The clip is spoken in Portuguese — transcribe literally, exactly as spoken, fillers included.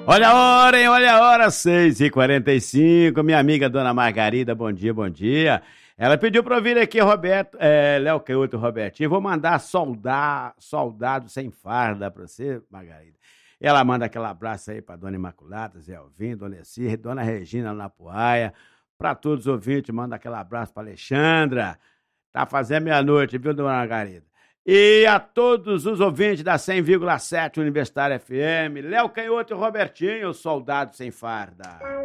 Olha a hora, hein? Olha a hora, seis e quarenta e cinco. Minha amiga Dona Margarida, bom dia, bom dia. Ela pediu pra eu vir aqui, Roberto, é, Léo Canhoto e Robertinho. Vou mandar soldar, soldado sem farda pra você, Margarida. Ela manda aquele abraço aí pra Dona Imaculada, Zé Alvim, Dona Esir, Dona Regina na Puaia. Pra todos os ouvintes, manda aquele abraço pra Alexandra. Tá fazendo meia-noite, viu, Dona Margarida? E a todos os ouvintes da cem vírgula sete Universitária F M, Léo Canhoto e Robertinho, soldado sem farda.